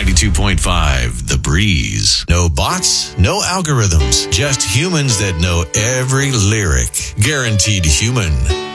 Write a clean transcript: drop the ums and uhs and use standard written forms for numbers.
92.5 The Breeze. No bots, no algorithms, just humans that know every lyric. Guaranteed human.